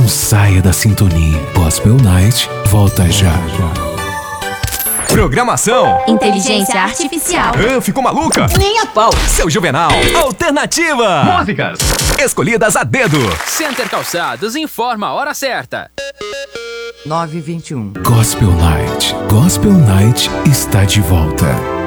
saia da sintonia. Gospel Night volta já. Programação. Inteligência artificial. Ficou maluca? Nem a pau. Seu Juvenal. Alternativa. Músicas escolhidas a dedo. Center Calçados informa a hora certa. 9h21. Gospel Night. Gospel Night está de volta.